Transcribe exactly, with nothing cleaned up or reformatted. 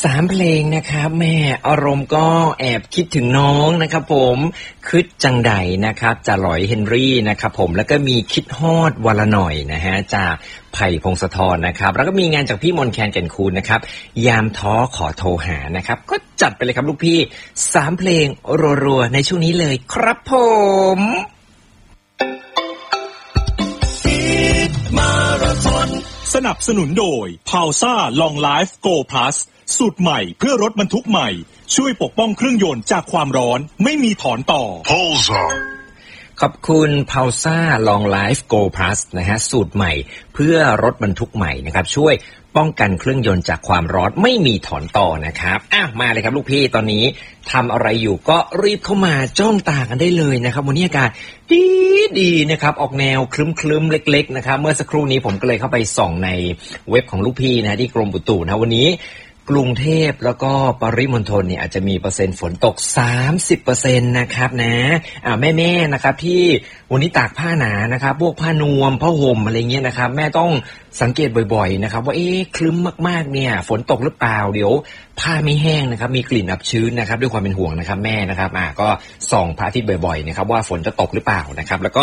สามเพลงนะครับแม่อารมณ์ก็แอบคิดถึงน้องนะครับผมคิดจังใดนะครับจ่าหลอยเฮนรี่นะครับผมแล้วก็มีคิดฮอดวลหน่อยนะฮะจากไผ่พงศธรนะครับแล้วก็มีงานจากพี่มนแคนแก่นคูนนะครับยามท้อขอโทรหานะครับก็จัดไปเลยครับลูกพี่สามเพลงรัวๆในช่วงนี้เลยครับผมมาราธอนสนับสนุนโดย Pausa Long Life Go Plus สูตรใหม่เพื่อรถบรรทุกใหม่ช่วยปกป้องเครื่องยนต์จากความร้อนไม่มีถอนต่อ Pausa ขอบคุณ Pausa Long Life Go Plus นะฮะสูตรใหม่เพื่อรถบรรทุกใหม่นะครับช่วยป้องกันเครื่องยนต์จากความร้อนไม่มีถอนต่อนะครับอ้าวมาเลยครับลูกพี่ตอนนี้ทำอะไรอยู่ก็รีบเข้ามาจ้องตากันได้เลยนะครับวันนี้อากาศดีดีนะครับออกแนวคลึ้มๆเล็กๆนะครับเมื่อสักครู่นี้ผมก็เลยเข้าไปส่องในเว็บของลูกพี่นะที่กรมอุตุนะวันนี้กรุงเทพแล้วก็ปริมณฑลเนี่ยอาจจะมีเปอร์เซ็นต์ฝนตก สามสิบเปอร์เซ็นต์ นะครับนะอ่าแม่ๆนะครับที่วันนี้ตากผ้าหนานะครับพวกผ้านวมผ้าห่มอะไรเงี้ยนะครับแม่ต้องสังเกตบ่อยๆนะครับว่าเอ๊ะคลึ้มมากๆเนี่ยฝนตกหรือเปล่าเดี๋ยวผ้าไม่แห้งนะครับมีกลิ่นอับชื้นนะครับด้วยความเป็นห่วงนะครับแม่นะครับอ่าก็ส่องพระอาทิตย์บ่อยๆนะครับว่าฝนจะตกหรือเปล่านะครับแล้วก็